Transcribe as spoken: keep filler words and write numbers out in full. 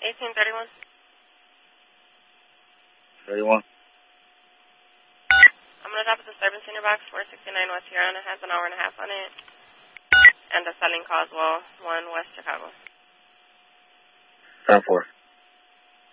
eighteen thirty-one. thirty-one. I'm going to drop a disturbance in your box, four sixty-nine West Huron. It has an hour and a half on it. And the Selling Causewell, one West Chicago. ten four.